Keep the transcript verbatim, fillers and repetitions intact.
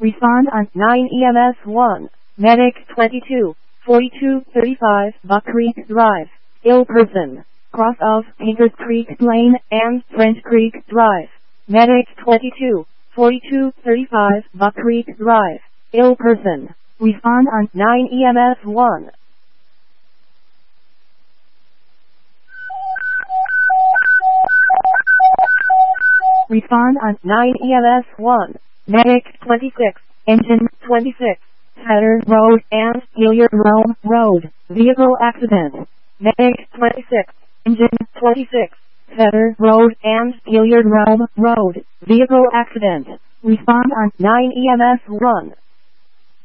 Respond on nine E M S one. Medic twenty-two, forty-two thirty-five Buck Creek Drive. Ill person. Cross of Painters Creek Lane and French Creek Drive. Medic twenty-two, forty-two thirty-five Buck Creek Drive. Ill person. Respond on nine E M S one. Respond on nine E M S one. Medic twenty-six, engine twenty-six, Hatter Road and Hilliard Rome Road, vehicle accident. Medic twenty-six, engine twenty-six, Hatter Road and Hilliard Rome Road, vehicle accident. Respond on nine E M S one.